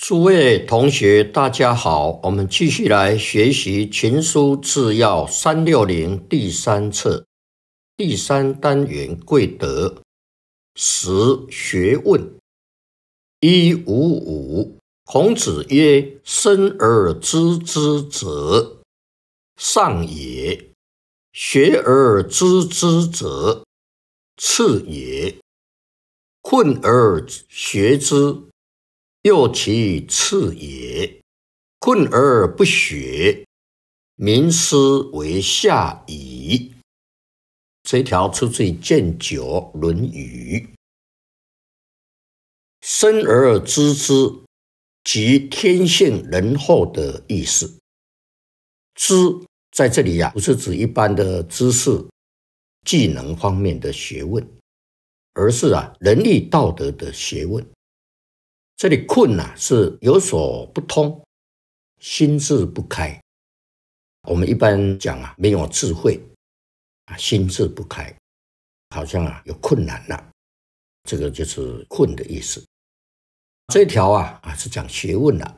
诸位同学，大家好，我们继续来学习《群书治要360》第3册第3单元贵德10学问155。孔子曰：生而知之者，上也；学而知之者，次也；困而学之，又其次也。困而不学，民思为下矣。这条出自于《剑九·论语》。生而知之，即天性仁厚的意思。知在这里不是指一般的知识、技能方面的学问，而是伦理道德的学问。这里困是有所不通，心智不开。我们一般讲没有智慧，心智不开，好像有困难了，这个就是困的意思。这条是讲学问了。